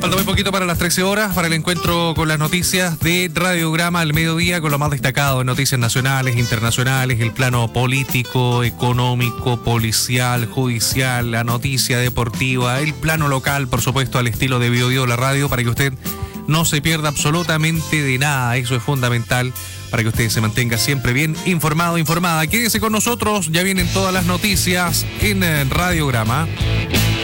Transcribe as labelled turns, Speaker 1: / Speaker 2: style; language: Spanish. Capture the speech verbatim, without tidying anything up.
Speaker 1: Falta muy poquito para las trece horas, para el encuentro con las noticias de Radiograma al mediodía, con lo más destacado en noticias nacionales, internacionales, el plano político, económico, policial, judicial, la noticia deportiva, el plano local, por supuesto, al estilo de Bio Bio, la radio, para que usted no se pierda absolutamente de nada. Eso es fundamental para que usted se mantenga siempre bien informado, informada. Quédese con nosotros, ya vienen todas las noticias en Radiograma.